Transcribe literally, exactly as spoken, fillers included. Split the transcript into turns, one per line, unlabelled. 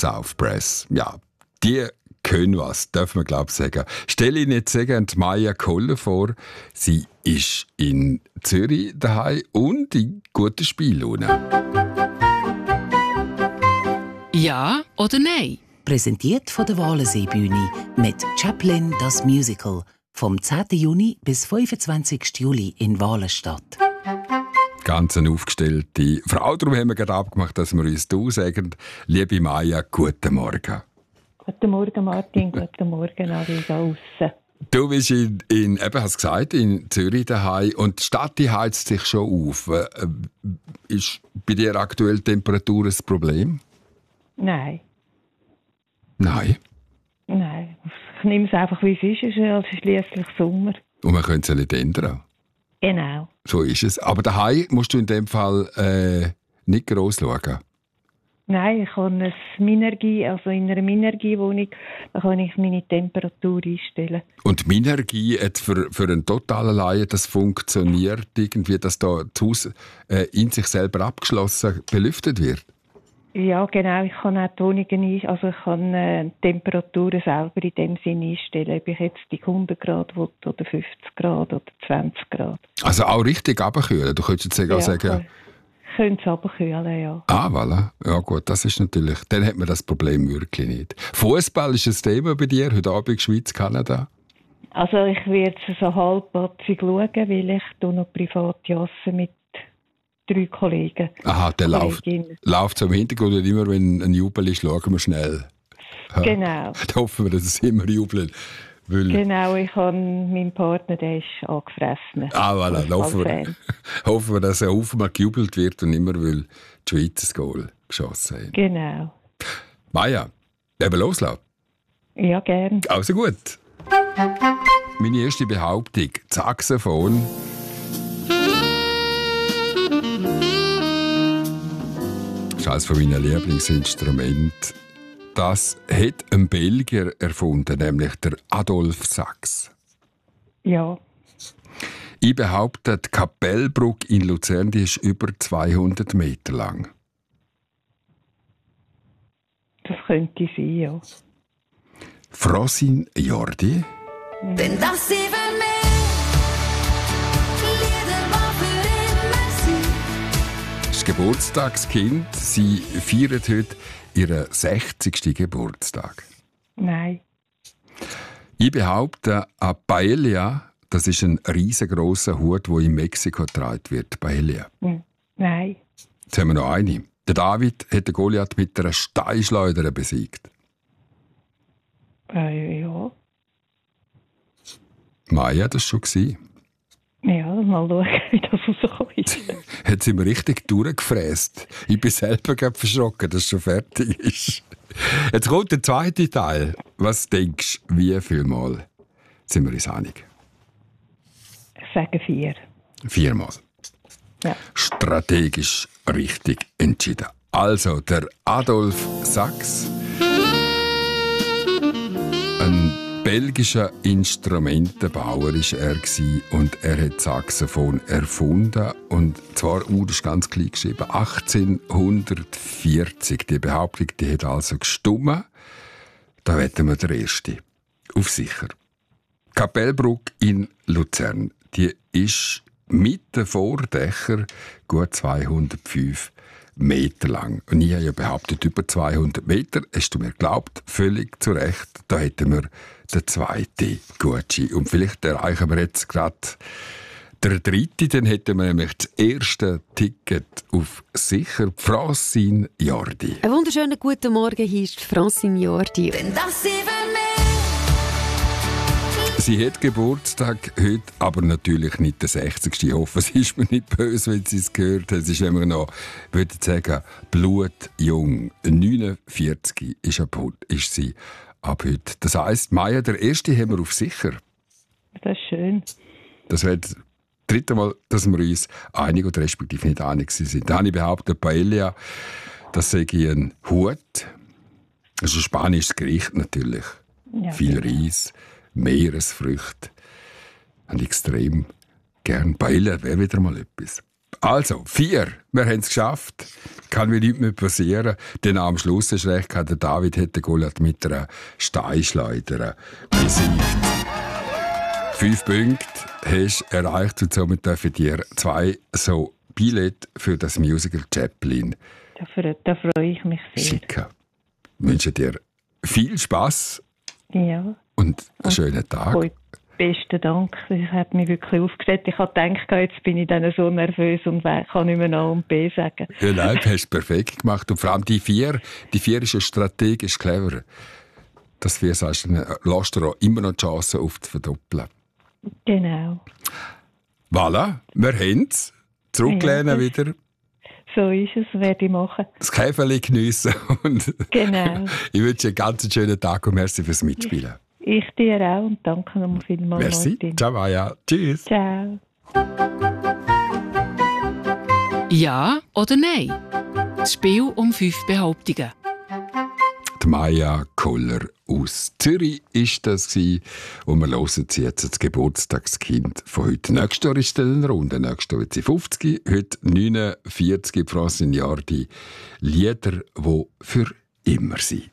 South Brass. Ja, die können was, darf man glaube ich sagen. Stelle Ihnen jetzt sagen, Maja Koller vor. Sie ist in Zürich daheim und in guter Spiellaune.
Ja oder nein?
Präsentiert von der Walenseebühne mit Chaplin das Musical vom zehnten Juni bis fünfundzwanzigsten Juli in Walenstadt.
Ganz eine aufgestellte Frau. Darum haben wir gerade abgemacht, dass wir uns du sagen. Liebe Maja, guten Morgen.
Guten Morgen, Martin. Guten Morgen alle da draussen.
Du bist in, in eben hast gesagt, in Zürich daheim und die Stadt die heizt sich schon auf. Äh, ist bei dir aktuell die Temperatur ein Problem?
Nein.
Nein?
Nein. Ich nehme es einfach, wie es ist. Es ist schliesslich Sommer. Und
man könnte es nicht ändern.
Genau.
So ist es. Aber daheim musst du in dem Fall äh, nicht gross schauen. Nein,
ich habe eine Minergie, also in einer Minergie-Wohnung, da kann ich meine Temperatur einstellen.
Und Minergie jetzt für, für einen totalen Laien, das funktioniert irgendwie, dass da das Haus äh, in sich selber abgeschlossen belüftet wird?
Ja, genau. Ich kann auch die Wohnungen ein, also ich kann äh, die Temperaturen selber in dem Sinne einstellen, ob ich jetzt die hundert Grad will, oder fünfzig Grad oder zwanzig Grad.
Also auch richtig runterkühlen? Du könntest jetzt auch
ja,
sagen...
Ich könnte es runterkühlen, ja.
Ah, voilà. Ja gut, das ist natürlich... Dann hat man das Problem wirklich nicht. Fußball ist ein Thema bei dir, heute Abend Schweiz, Kanada?
Also ich werde es so halbpatzig schauen, weil ich noch privat jasse mit drei Kollegen.
Aha, der läuft, läuft so im Hintergrund und immer, wenn ein Jubel ist, schauen wir schnell. Ja.
Genau.
Da hoffen wir, dass es immer jubeln. Weil
genau, ich habe meinen Partner, der ist angefressen.
Ah, voilà. Hoffen wir, hoffen wir, dass er offenbar gejubelt wird und immer will die Schweiz ein Goal geschossen haben.
Genau.
Maja, eben loslassen?
Ja, gern.
Also gut. Meine erste Behauptung, Saxophon. Das ist eines meiner Lieblingsinstrumente. Das hat ein Belgier erfunden, nämlich der Adolf Sax.
Ja.
Ich behaupte, die Kapellbrücke in Luzern die ist über zweihundert Meter lang.
Das könnte sein, ja.
Frosin Jordi.
Mhm. Denn das sie für mich Lieder war für immer sie.
Das Geburtstagskind. Sie feiert heute ihren sechzigsten Geburtstag.
Nein.
Ich behaupte, eine Paella, das ist ein riesengroßer Hut, der in Mexiko getragen wird. Paella.
Nein.
Jetzt haben wir noch eine. Der David hat den Goliath mit einer Steinschleuder besiegt.
Äh, ja.
Maja, das war schon.
Ja, mal schauen, wie das rauskommt.
Jetzt sind wir richtig durchgefräst. Ich bin selber gerade verschrocken, dass es schon fertig ist. Jetzt kommt der zweite Teil. Was denkst du, wie viel Mal sind wir uns einig?
Ich sage vier.
Viermal.
Ja.
Strategisch richtig entschieden. Also, der Adolf Sax, ein belgischer Instrumentenbauer war er und er hat Saxophon erfunden. Und zwar, uh, das ist ganz klein geschrieben, achtzehnhundertvierzig. Die Behauptung, die hat also gestummen. Da wetten wir der Erste. Auf sicher. Kapellbrücke in Luzern, die ist mit den Vordächern gut zweihundertfünf Meter lang. Und ich habe ja behauptet, über zweihundert Meter. Hast du mir geglaubt? Völlig zu Recht. Da hätten wir den zweiten Gucci. Und vielleicht erreichen wir jetzt gerade den dritten. Dann hätten wir nämlich das erste Ticket auf sicher. Francine Jordi.
Einen wunderschönen guten Morgen, hier ist Francine Jordi.
Denn das sie für mich.
Sie hat Geburtstag heute, aber natürlich nicht der sechzigste Ich hoffe, sie ist mir nicht böse, wenn sie es gehört hat. Sie ist immer noch, ich würde sagen, blutjung. neunundvierzig ist, ab heute, ist sie ab heute. Das heisst, Maja, der erste haben wir auf sicher.
Das ist schön.
Das wäre das dritte Mal, dass wir uns einig oder respektive nicht einig sind. Da habe ich behauptet, Paella, das sei ein Hut. Das ist ein spanisches Gericht natürlich. Ja, viel Reis. Meeresfrüchte. Und extrem gern. Paella wäre wieder mal etwas. Also, vier. Wir haben es geschafft. Kann mir nichts mehr passieren. Denn am Schluss ist recht, der David hätte Goliath mit einer Steinschleuder besiegt. Fünf Punkte hast du erreicht und somit dürfen dir zwei so Billette für das Musical Chaplin
Da, fre- da freue ich mich sehr.
schicken. Ich wünsche dir viel Spass
Ja.
und einen schönen Tag.
Gut. Besten Dank. Das hat mich wirklich aufgesetzt. Ich habe gedacht, jetzt bin ich dann so nervös und we- kann nicht mehr A und B sagen.
Ja, nein, du hast es perfekt gemacht. Und vor allem die vier, die vier ist ja strategisch clever. Das vier sagst du, dann lässt du auch immer noch die Chance auf zu verdoppeln.
Genau.
Voilà, wir haben es. Zurücklehnen
Ja, das-
wieder,
So ist es, werde ich machen.
das Käferli geniessen. Und
Genau.
ich wünsche dir einen ganz schönen Tag und merci fürs Mitspielen.
Ich dir auch und danke nochmal vielmals.
Merci.
Martin.
Ciao, Maja. Tschüss.
Ciao.
Ja oder nein? Das Spiel um fünf Behauptungen.
Die Maja Koller aus Zürich ist das gsi, und wir hören sie jetzt das Geburtstagskind von heute. Nächstes Jahr ist eine Runde. Nächstes Jahr wird sie fünfzig, heute neunundvierzig. Francine Jordi. Lieder, die für immer sind.